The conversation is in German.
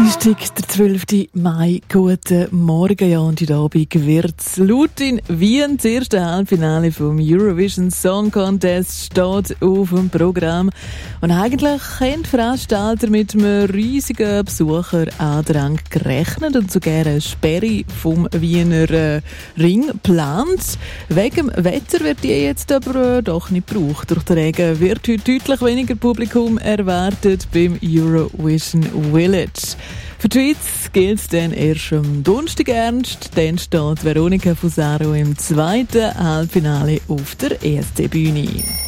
Dienstag, der 12. Mai. Guten Morgen, ja, und heute Abend wird's laut in Wien. Das erste Halbfinale vom Eurovision Song Contest steht auf dem Programm. Und eigentlich haben die Veranstalter mit einem riesigen Besucherandrang gerechnet und sogar eine Sperre vom Wiener Ring geplant. Wegen dem Wetter wird die jetzt aber doch nicht gebraucht. Durch den Regen wird heute deutlich weniger Publikum erwartet beim Eurovision Village. Für die Schweiz gilt es dann erst am Donnerstag ernst. Dann steht Veronika Fusaro im zweiten Halbfinale auf der ersten Bühne.